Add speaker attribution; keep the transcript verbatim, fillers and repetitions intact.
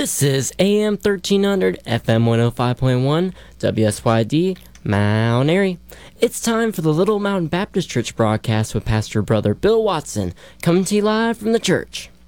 Speaker 1: This is A M thirteen hundred, F M one oh five point one, W S Y D, Mount Airy. It's time for the Little Mountain Baptist Church broadcast with Pastor Brother Bill Watson, coming to you live from the church.